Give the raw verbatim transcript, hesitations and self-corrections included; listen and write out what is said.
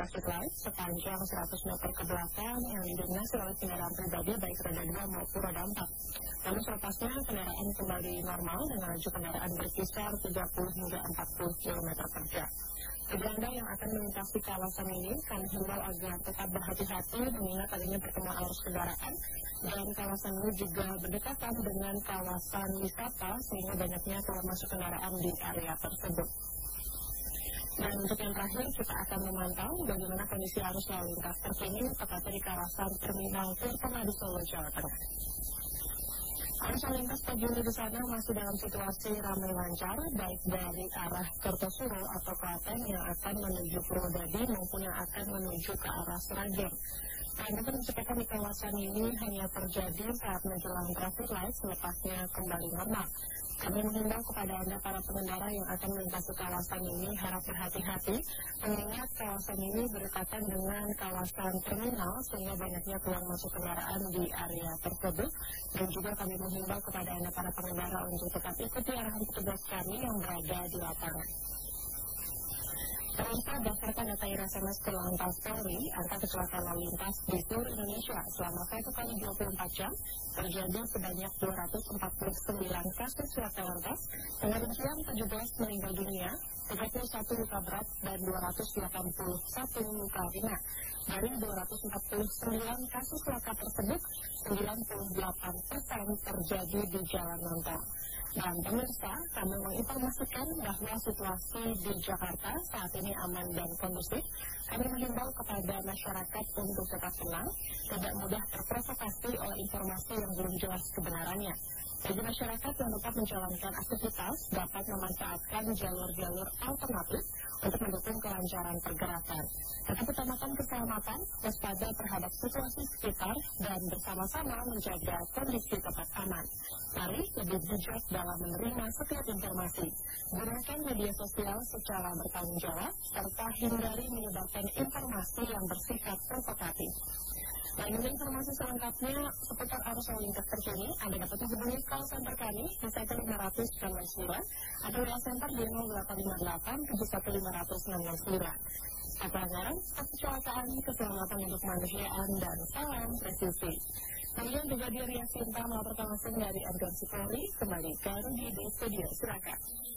traffic light sepanjang seratus meter ke belakang yang didominasi oleh kendaraan pribadi baik roda dua maupun roda empat. Namun selepasnya kendaraan kembali normal dengan laju kendaraan berkisar tiga puluh hingga empat puluh kilometer per jam. Bagi Anda yang akan melintasi kawasan ini, kami himbau agar tetap berhati-hati mengingat adanya pertemuan arus kendaraan dan kawasan ini juga berdekatan dengan kawasan wisata sehingga banyaknya keluar masuk kendaraan di area tersebut. Dan untuk yang terakhir, kita akan memantau bagaimana kondisi arus lalu lintas terkini tepatnya di kawasan Terminal Tirtonadi Solo, Jawa Tengah. Arus lalu lintas pagi ini di sana masih dalam situasi ramai lancar, baik dari arah Kertosuro atau Klaten yang akan menuju Purwodadi maupun yang akan menuju ke arah Sragen. Adapun kecepatan di kawasan ini hanya terjadi saat menjelang traffic light, selepasnya kembali normal. Kami menghimbau kepada Anda para pengendara yang akan melintasi kawasan ini harap berhati-hati, mengingat kawasan ini berdekatan dengan kawasan terminal sehingga banyaknya keluar masuk kendaraan di area tersebut. Dan juga kami menghimbau kepada Anda para pengendara untuk tetap ikuti arahan petugas kami yang berada di lapangan. Pemirsa, berdasarkan data I R S M S Korlantas Polri, angka kecelakaan lalu lintas di seluruh Indonesia selama satu kali dua puluh empat jam terjadi sebanyak dua ratus empat puluh sembilan kasus laka lantas, dengan rincian tujuh belas meninggal dunia, tiga puluh satu luka berat, dan dua ratus delapan puluh satu luka ringan. Dari dua ratus empat puluh sembilan kasus laka tersebut, sembilan puluh delapan persen terjadi di jalan non-tol. Dan pemirsa, kami menginformasikan bahwa situasi di Jakarta saat ini aman dan kondusif. Kami menghimbau kepada masyarakat untuk tetap tenang, tidak mudah terprovokasi oleh informasi yang belum jelas kebenarannya. Bagi masyarakat yang dapat menjalankan aktivitas dapat memanfaatkan jalur-jalur alternatif untuk mendukung kelancaran pergerakan. Tetap utamakan keselamatan, waspada terhadap situasi sekitar, dan bersama-sama menjaga kondisi tempat aman. Mari lebih bijak dalam menerima setiap informasi. Gunakan media sosial secara bertanggung jawab, serta hindari menyebarkan informasi yang bersifat provokatif. Dan untuk informasi selengkapnya seputar arus lalu lintas terkini, Anda dapat menghubungi call center kami di satu lima nol nol sembilan sembilan atau W A center di nol delapan lima delapan tujuh satu lima nol sembilan sembilan. Pelanggaran, kecelakaan, keselamatan untuk kemanusiaan, dan salam presisi. Kemudian juga di Ria Sinta melaporkan langsung dari Agensi Polri, kembali ke Rudi di studio. Silakan.